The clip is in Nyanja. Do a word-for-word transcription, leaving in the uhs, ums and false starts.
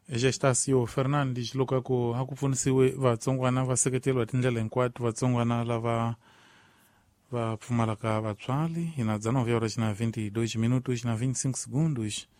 Gestasio Fernandes loko ku hakupfunisiwe vatsongwana va seketelwa tindlela hinkwato vatsongwana lava va pfumalaka vatswali ina dzana vya hora china vinte e dois minutos china vinte e cinco segundos